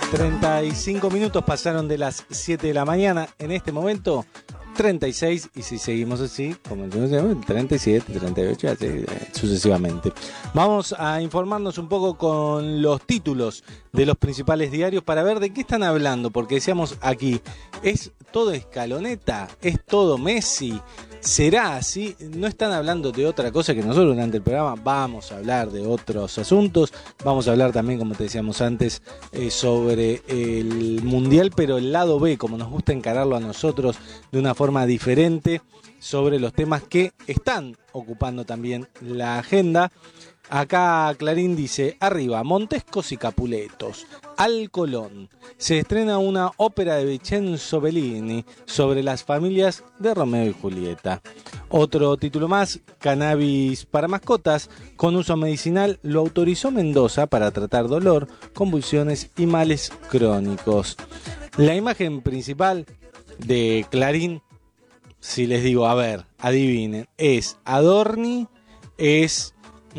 35 minutos pasaron de las 7 de la mañana. En este momento, 36. Y si seguimos así, como 37, 38, así, sucesivamente. Vamos a informarnos un poco con los títulos de los principales diarios para ver de qué están hablando. Porque decíamos aquí, ¿es todo escaloneta? ¿Es todo Messi? ¿Será así? No están hablando de otra cosa que nosotros durante el programa vamos a hablar de otros asuntos. Vamos a hablar también, como te decíamos antes, sobre el Mundial, pero el lado B, como nos gusta encararlo a nosotros de una forma diferente, sobre los temas que están ocupando también la agenda. Acá Clarín dice, arriba, Montescos y Capuletos, al Colón. Se estrena una ópera de Vincenzo Bellini sobre las familias de Romeo y Julieta. Otro título más, cannabis para mascotas, con uso medicinal, lo autorizó Mendoza para tratar dolor, convulsiones y males crónicos. La imagen principal de Clarín, si les digo, a ver, adivinen, es Adorni, es...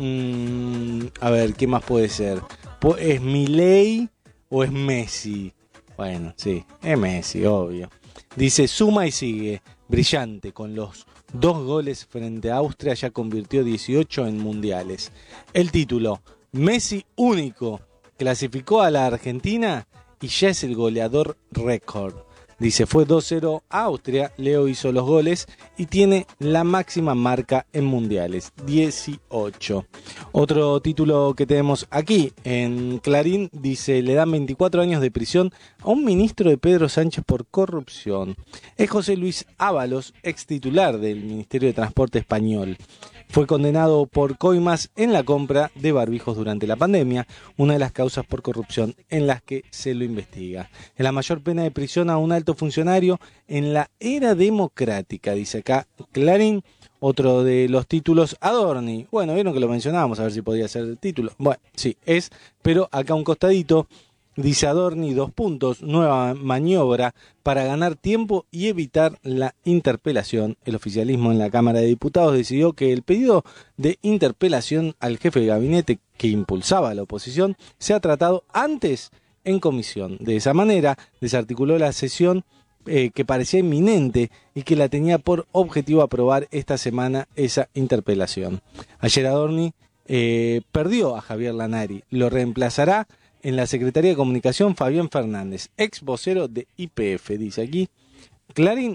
a ver, ¿qué más puede ser? ¿Es Milei o es Messi? Bueno, sí, es Messi, obvio. Dice, suma y sigue, brillante, con los 2 goles frente a Austria, ya convirtió 18 en mundiales. El título, Messi único, clasificó a la Argentina y ya es el goleador récord. Dice, fue 2-0 a Austria, Leo hizo los goles y tiene la máxima marca en mundiales, 18. Otro título que tenemos aquí en Clarín dice, le dan 24 años de prisión a un ministro de Pedro Sánchez por corrupción. Es José Luis Ábalos, ex titular del Ministerio de Transporte español. Fue condenado por coimas en la compra de barbijos durante la pandemia, una de las causas por corrupción en las que se lo investiga. Es la mayor pena de prisión a un alto funcionario en la era democrática, dice acá Clarín. Otro de los títulos, Adorni. Bueno, vieron que lo mencionábamos, a ver si podía ser el título. Bueno, sí, es, pero acá un costadito. Dice Adorni, 2 puntos, nueva maniobra para ganar tiempo y evitar la interpelación. El oficialismo en la Cámara de Diputados decidió que el pedido de interpelación al jefe de gabinete que impulsaba a la oposición sea tratado antes en comisión. De esa manera desarticuló la sesión que parecía inminente y que la tenía por objetivo aprobar esta semana esa interpelación. Ayer Adorni perdió a Javier Lanari, lo reemplazará en la Secretaría de Comunicación Fabián Fernández, ex vocero de YPF, dice aquí. Clarín,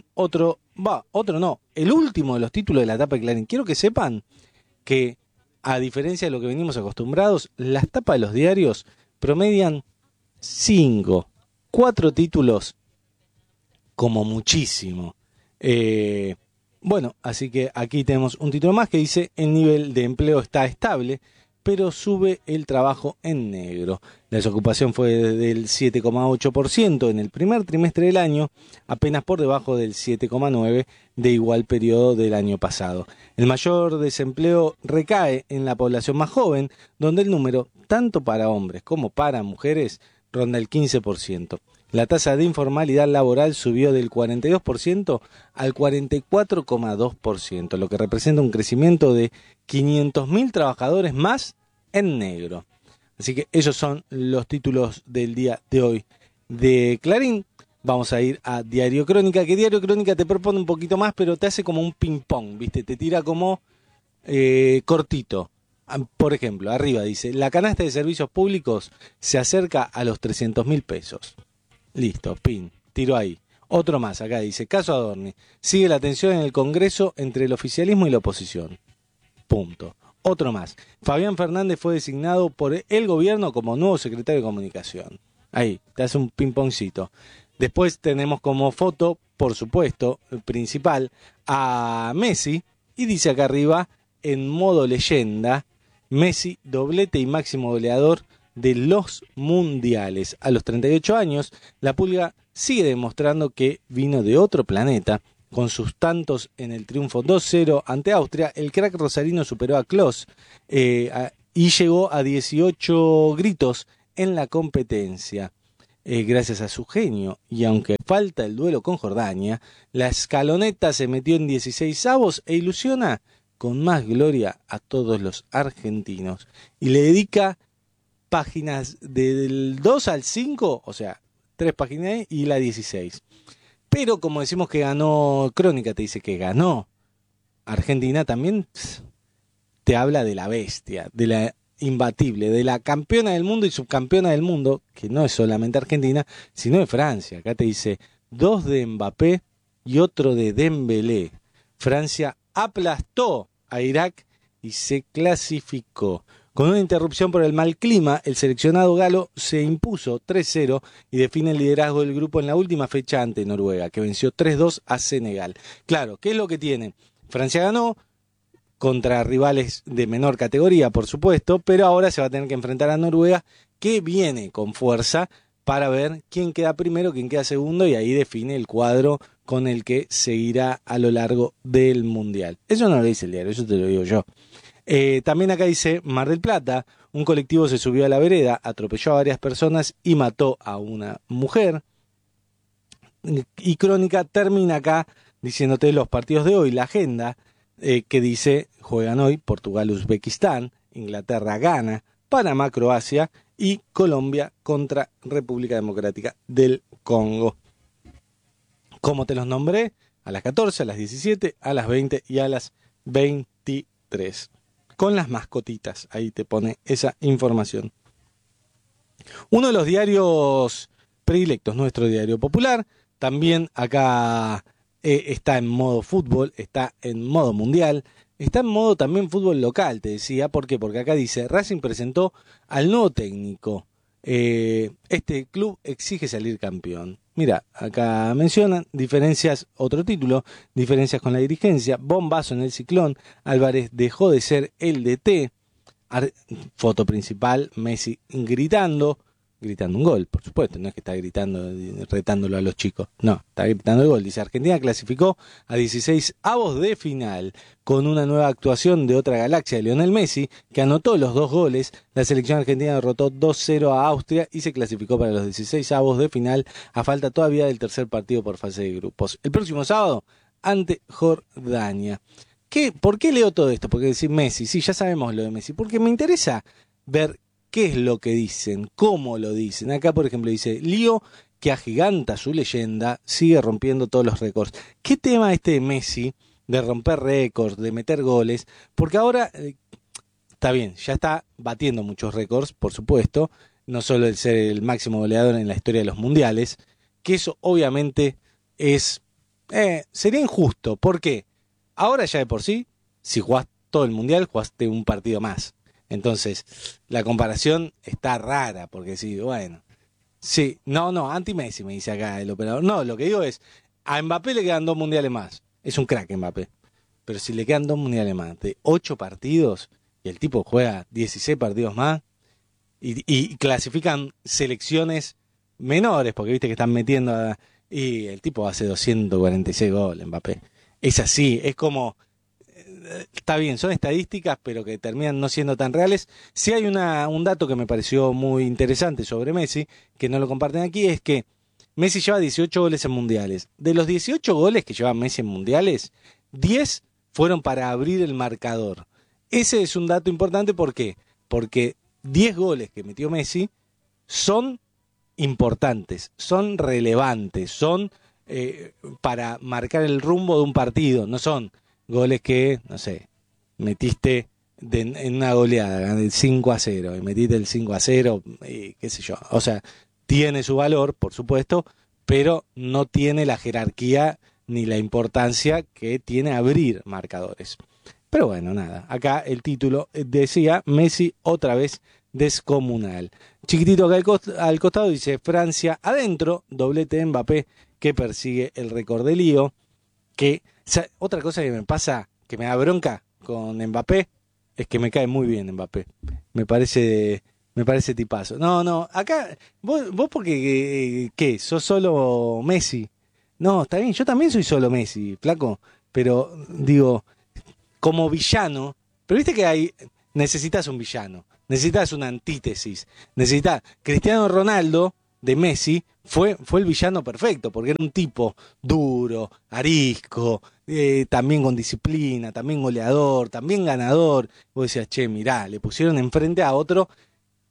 el último de los títulos de la tapa de Clarín. Quiero que sepan que, a diferencia de lo que venimos acostumbrados, las tapas de los diarios promedian 4 títulos como muchísimo. Bueno, así que aquí tenemos un título más que dice, el nivel de empleo está estable, pero sube el trabajo en negro. La desocupación fue del 7,8% en el primer trimestre del año, apenas por debajo del 7,9% de igual periodo del año pasado. El mayor desempleo recae en la población más joven, donde el número, tanto para hombres como para mujeres, ronda el 15%. La tasa de informalidad laboral subió del 42% al 44,2%, lo que representa un crecimiento de 500.000 trabajadores más en negro. Así que esos son los títulos del día de hoy de Clarín. Vamos a ir a Diario Crónica, que Diario Crónica te propone un poquito más, pero te hace como un ping-pong, ¿viste? Te tira como cortito. Por ejemplo, arriba dice, la canasta de servicios públicos se acerca a los 300.000 pesos. Listo, pin, tiro ahí. Otro más, acá dice, caso Adorni, sigue la tensión en el Congreso entre el oficialismo y la oposición. Punto. Otro más, Fabián Fernández fue designado por el gobierno como nuevo secretario de Comunicación. Ahí, te hace un ping-pongcito. Después tenemos como foto, por supuesto, principal, a Messi, y dice acá arriba, en modo leyenda, Messi, doblete y máximo goleador de los mundiales. A los 38 años, la Pulga sigue demostrando que vino de otro planeta. Con sus tantos en el triunfo 2-0 ante Austria, el crack rosarino superó a Klose y llegó a 18 gritos en la competencia. Gracias a su genio, y aunque falta el duelo con Jordania, la escaloneta se metió en 16avos e ilusiona con más gloria a todos los argentinos. Y le dedica páginas del 2 al 5, o sea, 3 páginas y la 16. Pero como decimos que ganó, Crónica te dice que ganó Argentina, también te habla de la bestia, de la imbatible, de la campeona del mundo y subcampeona del mundo, que no es solamente Argentina, sino de Francia. Acá te dice 2 de Mbappé y otro de Dembélé. Francia aplastó a Irak y se clasificó. Con una interrupción por el mal clima, el seleccionado galo se impuso 3-0 y define el liderazgo del grupo en la última fecha ante Noruega, que venció 3-2 a Senegal. Claro, ¿qué es lo que tiene? Francia ganó contra rivales de menor categoría, por supuesto, pero ahora se va a tener que enfrentar a Noruega, que viene con fuerza para ver quién queda primero, quién queda segundo, y ahí define el cuadro con el que seguirá a lo largo del Mundial. Eso no lo dice el diario, eso te lo digo yo. También acá dice Mar del Plata, un colectivo se subió a la vereda, atropelló a varias personas y mató a una mujer. Y Crónica termina acá diciéndote los partidos de hoy, la agenda, que dice, juegan hoy Portugal-Uzbekistán, Inglaterra-Ghana, Panamá-Croacia y Colombia contra República Democrática del Congo. ¿Cómo te los nombré? A las 14, a las 17, a las 20 y a las 23. Con las mascotitas, ahí te pone esa información. Uno de los diarios predilectos, nuestro diario popular, también acá está en modo fútbol, está en modo mundial, está en modo también fútbol local, te decía. ¿Por qué? Porque acá dice, Racing presentó al nuevo técnico. Este club exige salir campeón. Mira, acá mencionan diferencias, otro título, diferencias con la dirigencia, bombazo en el Ciclón, Álvarez dejó de ser el DT, foto principal, Messi gritando un gol, por supuesto, no es que está gritando, retándolo a los chicos, no, está gritando el gol. Dice, Argentina clasificó a 16 avos de final con una nueva actuación de otra galaxia, de Lionel Messi, que anotó los 2 goles. La selección argentina derrotó 2-0 a Austria y se clasificó para los 16 avos de final, a falta todavía del tercer partido por fase de grupos. El próximo sábado, ante Jordania. ¿Por qué leo todo esto? Porque decir Messi, sí, ya sabemos lo de Messi, porque me interesa ver qué es lo que dicen, cómo lo dicen. Acá, por ejemplo, dice, Lío, que agiganta su leyenda, sigue rompiendo todos los récords. ¿Qué tema este de Messi, de romper récords, de meter goles? Porque ahora, está bien, ya está batiendo muchos récords, por supuesto, no solo el ser el máximo goleador en la historia de los mundiales, que eso obviamente sería injusto. ¿Por qué? Ahora ya de por sí, si jugás todo el mundial, jugaste un partido más. Entonces, la comparación está rara, porque sí, bueno. Sí, no, anti-Messi me dice acá el operador. No, lo que digo es, a Mbappé le quedan 2 mundiales más. Es un crack Mbappé. Pero si le quedan 2 mundiales más de 8 partidos, y el tipo juega 16 partidos más, y clasifican selecciones menores, porque viste que están metiendo y el tipo hace 246 goles, Mbappé. Es así, es como... Está bien, son estadísticas, pero que terminan no siendo tan reales. Sí hay un dato que me pareció muy interesante sobre Messi, que no lo comparten aquí, es que Messi lleva 18 goles en mundiales. De los 18 goles que lleva Messi en mundiales, 10 fueron para abrir el marcador. Ese es un dato importante, ¿por qué? Porque 10 goles que metió Messi son importantes, son relevantes, son para marcar el rumbo de un partido, no son goles que, no sé, metiste en una goleada del 5-0 y metiste el 5-0 y qué sé yo. O sea, tiene su valor, por supuesto, pero no tiene la jerarquía ni la importancia que tiene abrir marcadores. Pero bueno, nada, acá el título decía Messi otra vez descomunal. Chiquitito acá al costado dice Francia adentro, doblete de Mbappé que persigue el récord de Lío. Que otra cosa que me pasa, que me da bronca con Mbappé, es que me cae muy bien Mbappé. Me parece tipazo. No, acá, vos porque, ¿qué? ¿Sos solo Messi? No, está bien, yo también soy solo Messi, flaco. Pero, digo, como villano, pero viste que necesitas un villano, necesitas una antítesis, necesitas Cristiano Ronaldo de Messi fue el villano perfecto, porque era un tipo duro, arisco, también con disciplina, también goleador, también ganador. Vos decías, che, mirá, le pusieron enfrente a otro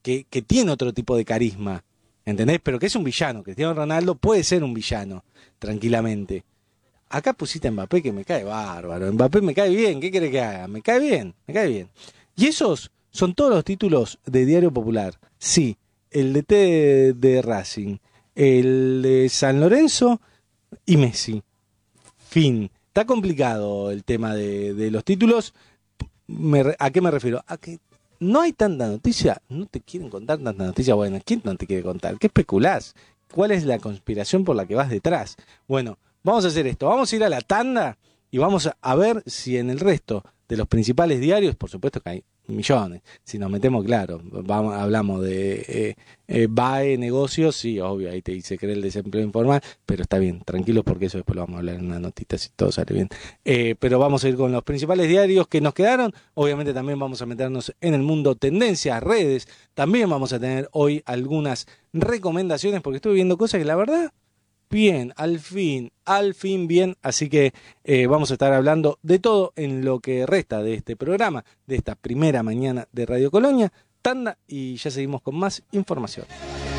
que tiene otro tipo de carisma, ¿entendés? Pero que es un villano. Cristiano Ronaldo puede ser un villano, tranquilamente. Acá pusiste a Mbappé, que me cae bárbaro. Mbappé me cae bien, ¿qué querés que haga? Me cae bien, me cae bien. Y esos son todos los títulos de Diario Popular. Sí, el de T de Racing, el de San Lorenzo y Messi. Fin. Está complicado el tema de los títulos. ¿A qué me refiero? A que no hay tanta noticia, no te quieren contar tanta noticia. Bueno, ¿quién no te quiere contar? ¿Qué especulás? ¿Cuál es la conspiración por la que vas detrás? Bueno, vamos a hacer esto, vamos a ir a la tanda y vamos a ver si en el resto de los principales diarios, por supuesto que hay millones, si nos metemos, claro, hablamos de BAE, negocios, sí, obvio, ahí te dice que el desempleo informal, pero está bien, tranquilos porque eso después lo vamos a hablar en una notita si todo sale bien. Pero vamos a ir con los principales diarios que nos quedaron, obviamente también vamos a meternos en el mundo tendencias, redes, también vamos a tener hoy algunas recomendaciones porque estuve viendo cosas que la verdad... Bien, al fin bien, así que vamos a estar hablando de todo en lo que resta de este programa, de esta primera mañana de Radio Colonia, tanda y ya seguimos con más información.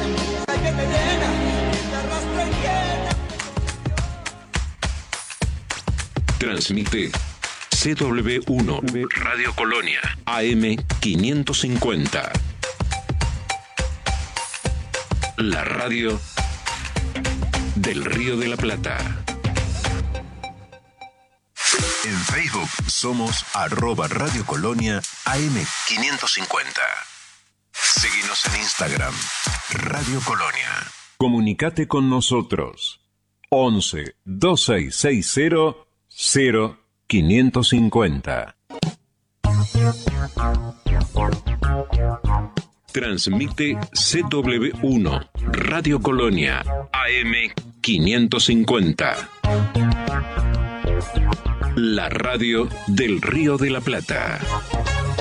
Transmite CW1 Radio Colonia AM 550. La radio del Río de la Plata. En Facebook somos @Radio Colonia AM550. Síguenos en Instagram, Radio Colonia. Comunicate con nosotros. 11 2660 0550. Transmite CW1 Radio Colonia AM550. La radio del Río de la Plata.